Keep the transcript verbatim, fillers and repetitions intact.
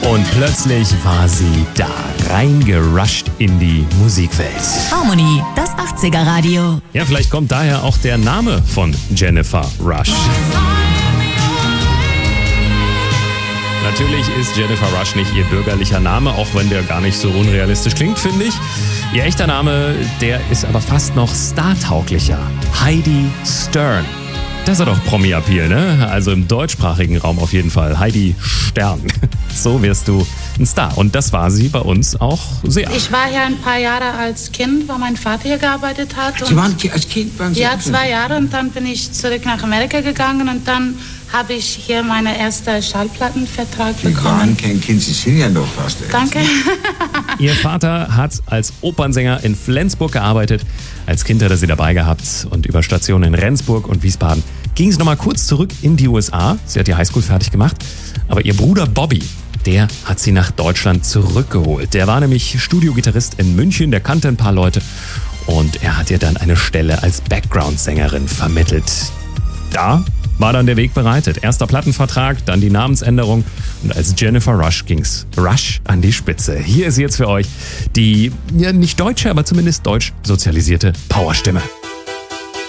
Und plötzlich war sie da, reingerusht in die Musikwelt. Harmony, das achtziger Radio. Ja, vielleicht kommt daher auch der Name von Jennifer Rush. Natürlich ist Jennifer Rush nicht ihr bürgerlicher Name, auch wenn der gar nicht so unrealistisch klingt, finde ich. Ihr echter Name, der ist aber fast noch startauglicher. Heidi Stern. Das hat doch Promi-Appeal, ne? Also im deutschsprachigen Raum auf jeden Fall. Heidi Stern. So wirst du ein Star. Und das war sie bei uns auch sehr. Ich war hier ein paar Jahre als Kind, weil mein Vater hier gearbeitet hat. Sie waren als Kind? Waren Sie ja, zwei Jahre. Und dann bin ich zurück nach Amerika gegangen und dann habe ich hier meinen ersten Schallplattenvertrag Sie bekommen. waren kein Kind, Sie sind ja noch fast. Danke. Ihr Vater hat als Opernsänger in Flensburg gearbeitet. Als Kind hat er sie dabei gehabt und über Stationen in Rendsburg und Wiesbaden ging es nochmal kurz zurück in die U S A. Sie hat die Highschool fertig gemacht. Aber ihr Bruder Bobby, der hat sie nach Deutschland zurückgeholt. Der war nämlich Studiogitarrist in München, der kannte ein paar Leute und er hat ihr dann eine Stelle als Background-Sängerin vermittelt. Da war dann der Weg bereitet. Erster Plattenvertrag, dann die Namensänderung und als Jennifer Rush ging's Rush an die Spitze. Hier ist jetzt für euch die, ja nicht deutsche, aber zumindest deutsch sozialisierte Powerstimme.